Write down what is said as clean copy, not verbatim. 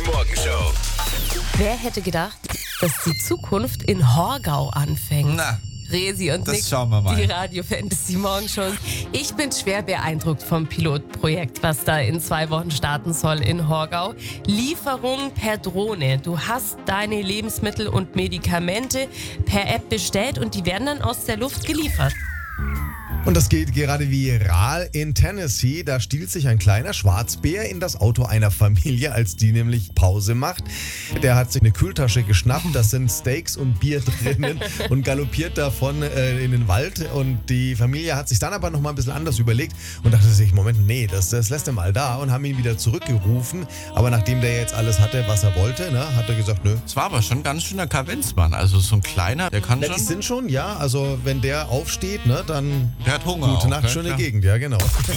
Morgenshow. Wer hätte gedacht, dass die Zukunft in Horgau anfängt? Na, Resi und das Nick, schauen wir mal. die Radio-Fantasy-Morgenshows. Ich bin schwer beeindruckt vom Pilotprojekt, was da in 2 Wochen starten soll in Horgau. Lieferung per Drohne. Du hast deine Lebensmittel und Medikamente per App bestellt und die werden dann aus der Luft geliefert. Und das geht gerade viral in Tennessee. Da stiehlt sich ein kleiner Schwarzbär in das Auto einer Familie, als die nämlich Pause macht. Der hat sich eine Kühltasche geschnappt, da sind Steaks und Bier drinnen und galoppiert davon in den Wald. Und die Familie hat sich dann aber noch mal ein bisschen anders überlegt und dachte sich, Moment, nee, das lässt er mal da, und haben ihn wieder zurückgerufen. Aber nachdem der jetzt alles hatte, was er wollte, ne, hat er gesagt, nö. Es war aber schon ganz schöner Kavenzmann. Also so ein kleiner, der kann Die schon... sind schon, ja, also wenn der aufsteht, ne, dann Der hat Hunger gute auch, Nacht, ne? schöne Klar. Gegend, ja genau.